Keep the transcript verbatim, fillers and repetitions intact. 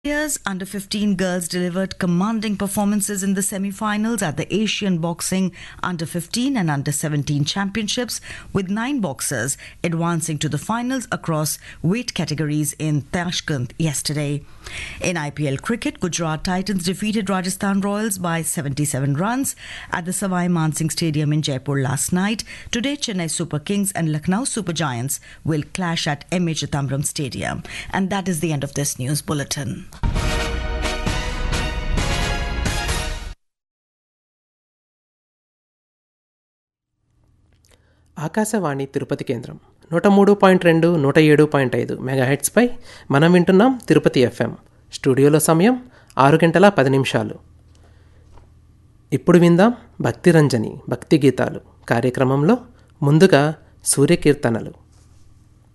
India's under fifteen girls delivered commanding performances in the semi-finals at the Asian Boxing under fifteen and under seventeen championships, with nine boxers advancing to the finals across weight categories in Tashkent yesterday. In I P L cricket, Gujarat Titans defeated Rajasthan Royals by seventy-seven runs at the Savai Mansingh Stadium in Jaipur last night. Today, Chennai Super Kings and Lucknow Super Giants will clash at M A Chidambaram Stadium. And that is the end of this news bulletin. Akashvani Tirupati కేంద్రం నూట మూడు point రెండు నూట ఏడు point ఐదు మెగాహెట్స్పై మనం వింటున్నాం Tirupati FM. స్టూడియోలో సమయం ఆరు గంటల పది నిమిషాలు. ఇప్పుడు విందాం భక్తిరంజని భక్తి గీతాలు కార్యక్రమంలో ముందుగా సూర్యకీర్తనలు.